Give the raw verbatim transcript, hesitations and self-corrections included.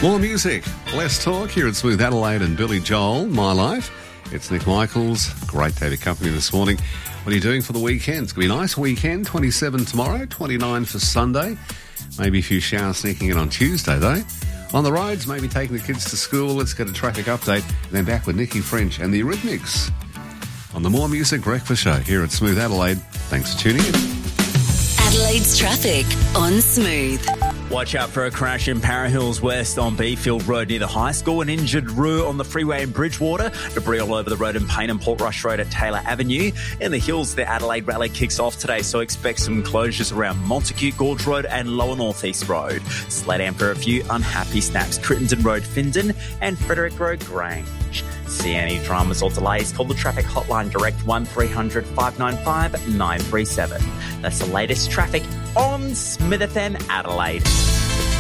More music, less talk here at Smooth Adelaide and Billy Joel, My Life. It's Nick Michaels. Great to have your company this morning. What are you doing for the weekend? It's going to be a nice weekend. twenty-seven tomorrow, twenty-nine for Sunday. Maybe a few showers sneaking in on Tuesday, though. On the roads, maybe taking the kids to school. Let's get a traffic update. And then back with Nikki French and the Eurythmics on the More Music Breakfast Show here at Smooth Adelaide. Thanks for tuning in. Adelaide's traffic on Smooth. Watch out for a crash in Para Hills West on Beefield Road near the high school. An injured Roo on the freeway in Bridgewater. Debris all over the road in Payne and Portrush Road at Taylor Avenue. In the hills, the Adelaide Rally kicks off today, so expect some closures around Montague Gorge Road and Lower North East Road. Slade Amp for a few unhappy snaps. Crittenden Road, Findon and Frederick Road, Grange. See any dramas or delays, call the traffic hotline direct one three hundred five nine five nine three seven. That's the latest traffic on Smith F M Adelaide.